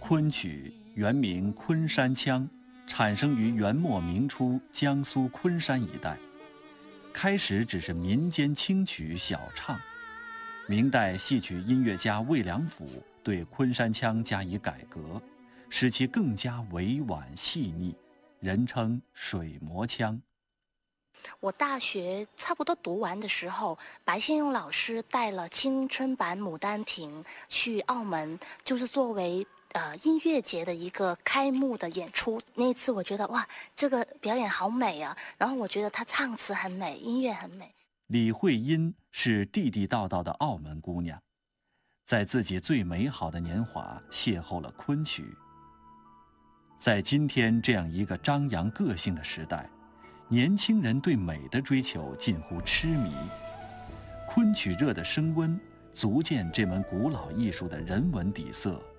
昆曲原名昆山腔，产生于元末明初江苏昆山一带。开始只是民间轻曲小唱，明代戏曲音乐家魏良辅对昆山腔加以改革，使其更加委婉细腻，人称水磨腔。 我大学差不多读完的时候，白先勇老师带了青春版《牡丹亭》去澳门，就是作为音乐节的一个开幕的演出。那一次我觉得哇，这个表演好美啊！然后我觉得他唱词很美，音乐很美。 李慧英是地地道道的澳门姑娘，在自己最美好的年华邂逅了昆曲。在今天这样一个张扬个性的时代，年轻人对美的追求近乎痴迷，昆曲热的升温，足见这门古老艺术的人文底色